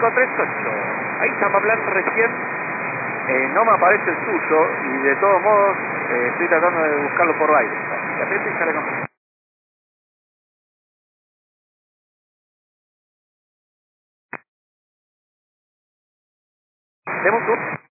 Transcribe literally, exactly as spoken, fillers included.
cinco tres ocho. Ahí estamos hablando recién. Eh, no me aparece el suyo y de todos modos eh, estoy tratando de buscarlo por aire. De repente y sale con... Demos un...